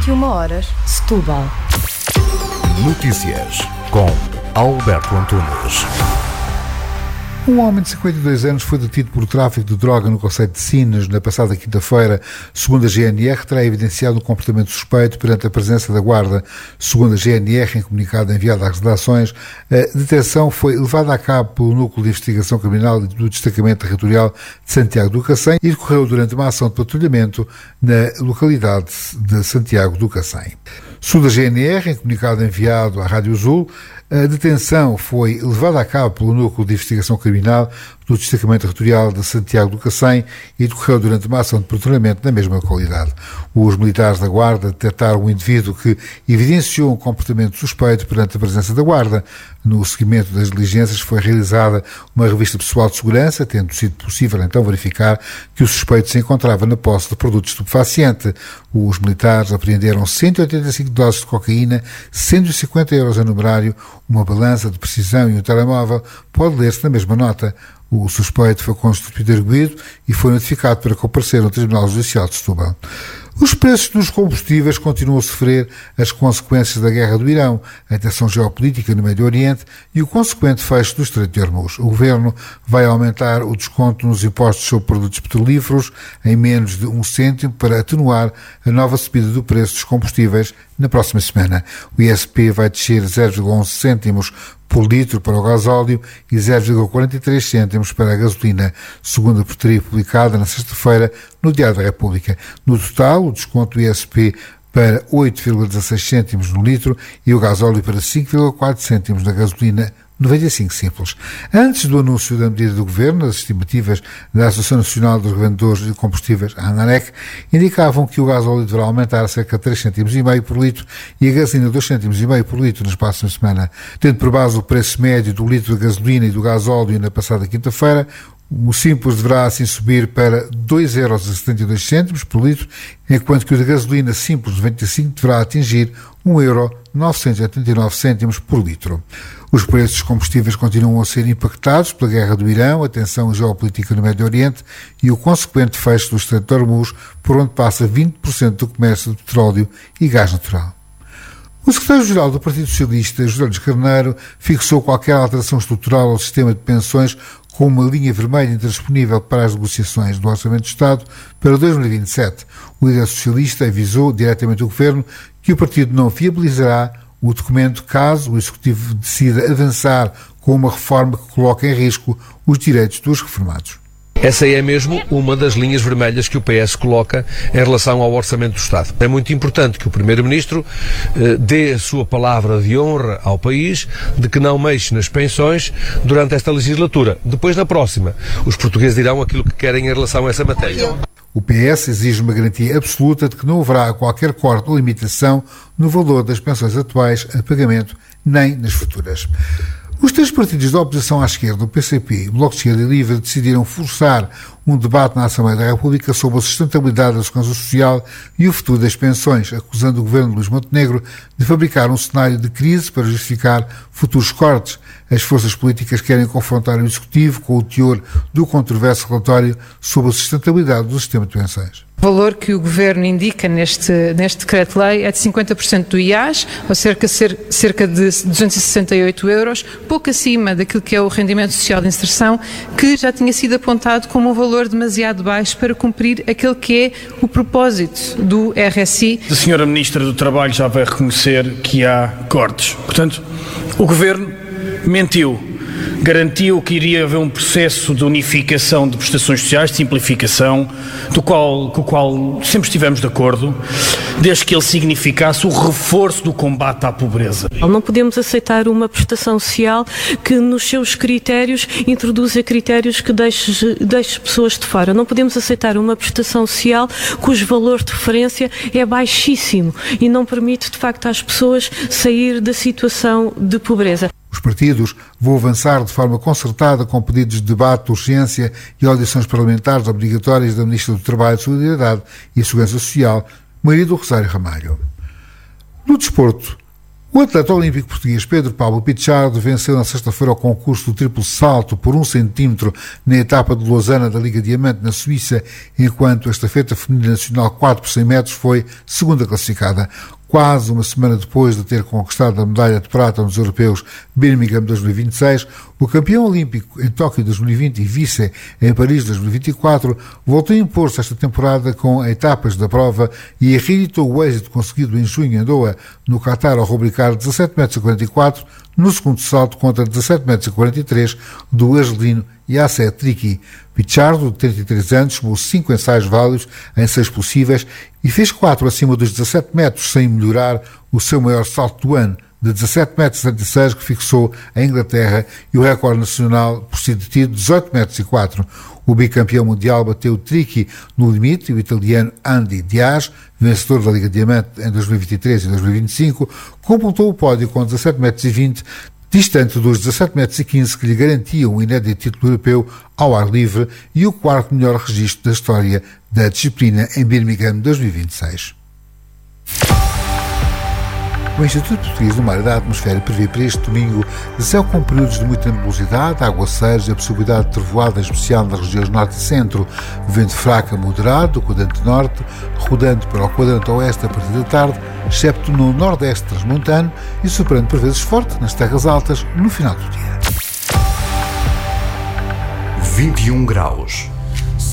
21h, Setúbal. Notícias com Alberto Antunes. Um homem de 52 anos foi detido por tráfico de droga no concelho de Sines na passada quinta-feira. Segundo a GNR, terá evidenciado um comportamento suspeito perante a presença da Guarda. Segundo a GNR, em comunicado enviado às redações, a detenção foi levada a cabo pelo Núcleo de Investigação Criminal do Destacamento Territorial de Santiago do Cacém e decorreu durante uma ação de patrulhamento na localidade de Santiago do Cacém. Segundo a GNR, em comunicado enviado à Rádio Azul, a detenção foi levada a cabo pelo Núcleo de Investigação Criminal do Destacamento Territorial de Santiago do Cacém e decorreu durante uma ação de patrulhamento na mesma localidade. Os militares da Guarda detectaram um indivíduo que evidenciou um comportamento suspeito perante a presença da Guarda. No seguimento das diligências foi realizada uma revista pessoal de segurança, tendo sido possível então verificar que o suspeito se encontrava na posse de produto estupefaciente. Os militares apreenderam 185 doses de cocaína, 150 euros em numerário, uma balança de precisão e um telemóvel. Pode ler-se na mesma nota. O suspeito foi constituído arguido e foi notificado para comparecer no Tribunal Judicial de Setúbal. Os preços dos combustíveis continuam a sofrer as consequências da guerra do Irão, a tensão geopolítica no Médio Oriente e o consequente fecho do Estreito de Hormuz. O Governo vai aumentar o desconto nos impostos sobre produtos petrolíferos em menos de 1 cêntimo para atenuar a nova subida do preço dos combustíveis na próxima semana. O ISP vai descer 0,11 cêntimos por litro para o gasóleo e 0,43 cêntimos para a gasolina, segundo a portaria publicada na sexta-feira no Diário da República. No total, o desconto do ISP para 8,16 cêntimos no litro e o gasóleo para 5,4 cêntimos na gasolina 95 simples. Antes do anúncio da medida do Governo, as estimativas da Associação Nacional dos Revendedores de Combustíveis, a ANAREC, indicavam que o gasóleo deverá aumentar cerca de 3,5 cêntimos por litro e a gasolina 2,5 cêntimos por litro na próxima semana. Tendo por base o preço médio do litro de gasolina e do gasóleo na passada quinta-feira, o simples deverá assim subir para 2,72 euros por litro, enquanto que o de gasolina simples 95 deverá atingir 1,989 € por litro. Os preços dos combustíveis continuam a ser impactados pela guerra do Irão, a tensão geopolítica no Médio Oriente e o consequente fecho do Estreito de Hormuz, por onde passa 20% do comércio de petróleo e gás natural. O secretário-geral do Partido Socialista, José Luís Carneiro, fixou qualquer alteração estrutural ao sistema de pensões com uma linha vermelha intransponível para as negociações do Orçamento de Estado para 2027. O líder socialista avisou diretamente o Governo que o partido não viabilizará o documento caso o Executivo decida avançar com uma reforma que coloque em risco os direitos dos reformados. Essa é mesmo uma das linhas vermelhas que o PS coloca em relação ao Orçamento do Estado. É muito importante que o Primeiro-Ministro dê a sua palavra de honra ao país de que não mexe nas pensões durante esta legislatura. Depois, na próxima, os portugueses dirão aquilo que querem em relação a essa matéria. O PS exige uma garantia absoluta de que não haverá qualquer corte ou limitação no valor das pensões atuais a pagamento, nem nas futuras. Os três partidos da oposição à esquerda, o PCP e o Bloco de Esquerda e Livre, decidiram forçar um debate na Assembleia da República sobre a sustentabilidade da segurança social e o futuro das pensões, acusando o governo de Luís Montenegro de fabricar um cenário de crise para justificar futuros cortes. As forças políticas querem confrontar o Executivo com o teor do controverso relatório sobre a sustentabilidade do sistema de pensões. O valor que o Governo indica neste decreto-lei é de 50% do IAS, ou cerca de 268 €, pouco acima daquilo que é o rendimento social de inserção, que já tinha sido apontado como um valor demasiado baixo para cumprir aquele que é o propósito do RSI. A senhora Ministra do Trabalho já vai reconhecer que há cortes. Portanto, o Governo mentiu. Garantiu que iria haver um processo de unificação de prestações sociais, de simplificação, com o qual sempre estivemos de acordo, desde que ele significasse o reforço do combate à pobreza. Não podemos aceitar uma prestação social que nos seus critérios introduza critérios que deixe pessoas de fora. Não podemos aceitar uma prestação social cujo valor de referência é baixíssimo e não permite, de facto, às pessoas sair da situação de pobreza. Os partidos vão avançar de forma concertada com pedidos de debate de urgência e audições parlamentares obrigatórias da Ministra do Trabalho, Solidariedade e Segurança Social, Maria do Rosário Ramalho. No desporto, O atleta olímpico português Pedro Pablo Pichardo venceu na sexta-feira o concurso do triplo salto por 1 centímetro na etapa de Lausanne da Liga Diamante na Suíça, enquanto a estafeta feminina nacional 4 por 100 metros foi segunda classificada. Quase uma semana depois de ter conquistado a medalha de prata nos Europeus Birmingham 2026, o campeão olímpico em Tóquio 2020 e vice em Paris 2024 voltou a impor-se esta temporada com etapas da prova e reeditou o êxito conseguido em junho em Doha, no Qatar, ao rubricar 17,44 m no segundo salto contra 17,43 m do argelino Yasser Triki. Pichardo, de 33 anos, tomou 5 ensaios válidos em 6 possíveis e fez 4 acima dos 17 metros, sem melhorar o seu maior salto do ano, de 17,76 m, que fixou a Inglaterra, e o recorde nacional por si detido, 18,04 m. O bicampeão mundial bateu Triki no limite e o italiano Andy Diaz, vencedor da Liga Diamante em 2023 e 2025, completou o pódio com 17,20 m, distante dos 17,15 m que lhe garantiam o inédito título europeu ao ar livre e o quarto melhor registro da história da disciplina em Birmingham 2026. O Instituto Português do Mar e da Atmosfera prevê para este domingo céu com períodos de muita nebulosidade, aguaceiros e a possibilidade de trovoada, em especial nas regiões norte e centro. Vento fraco a moderado do quadrante norte, rodando para o quadrante oeste a partir da tarde, excepto no nordeste transmontano, e soprando por vezes forte nas terras altas no final do dia. 21 graus.